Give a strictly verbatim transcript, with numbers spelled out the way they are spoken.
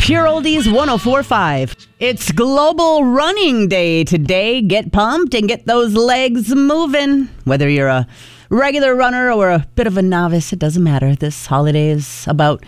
Pure Oldies one oh four point five. It's Global Running Day today. Get pumped and get those legs moving. Whether you're a regular runner or a bit of a novice, it doesn't matter. This holiday is about